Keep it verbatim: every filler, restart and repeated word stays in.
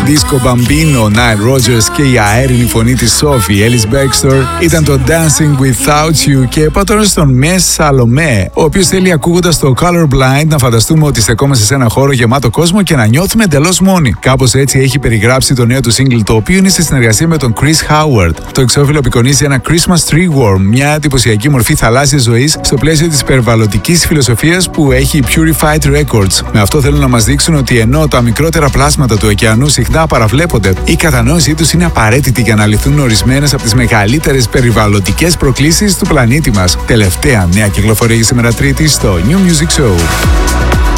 Disco Bambino, Nile Rodgers και η αέρινη φωνή της Sophie Ellis Bextor ήταν το Dancing Without You. Και πάω τώρα στον Mes Salomé, ο οποίος θέλει ακούγοντας το Colorblind να φανταστούμε ότι στεκόμαστε σε ένα χώρο γεμάτο κόσμο και να νιώθουμε εντελώς μόνοι. Κάπως έτσι έχει περιγράψει το νέο του single, το οποίο είναι σε συνεργασία με τον Chris Howard. Το εξώφυλλο απεικονίζει ένα Christmas Tree Worm, μια εντυπωσιακή μορφή θαλάσσιας ζωής στο πλαίσιο της περιβαλλοντικής φιλοσοφίας που έχει η Purified Records. Με αυτό θέλουν να μας δείξουν ότι ενώ τα μικρότερα πλάσματα του ωκεανού συχνά παραβλέπονται, η κατανόησή τους είναι απαραίτητη για να λυθούν ορισμένες από τις μεγαλύτερες περιβαλλοντικές προκλήσεις του πλανήτη μας. Τελευταία νέα κυκλοφορία για σήμερα Τρίτη στο New Music Show.